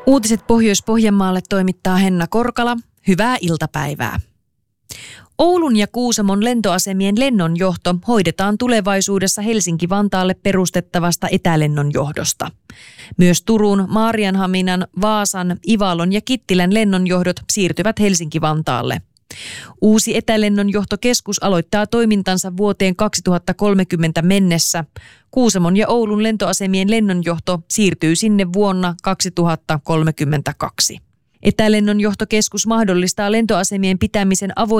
Uutiset Pohjois-Pohjanmaalle toimittaa Henna Korkala. Hyvää iltapäivää. Oulun ja Kuusamon lentoasemien lennonjohto hoidetaan tulevaisuudessa Helsinki-Vantaalle perustettavasta etälennonjohdosta. Myös Turun, Maarianhaminan, Vaasan, Ivalon ja Kittilän lennonjohdot siirtyvät Helsinki-Vantaalle. Uusi etälennonjohtokeskus aloittaa toimintansa vuoteen 2030 mennessä. Kuusamon ja Oulun lentoasemien lennonjohto siirtyy sinne vuonna 2032. Etälennonjohtokeskus mahdollistaa lentoasemien pitämisen avoimena